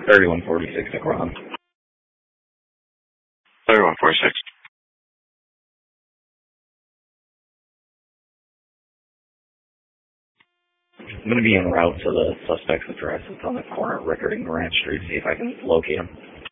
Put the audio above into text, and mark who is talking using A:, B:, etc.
A: 3146 Akron.
B: 3146.
A: I'm going to be en route to the suspect's address. It's on the corner of Rickard and Grant Street. See if I can locate him.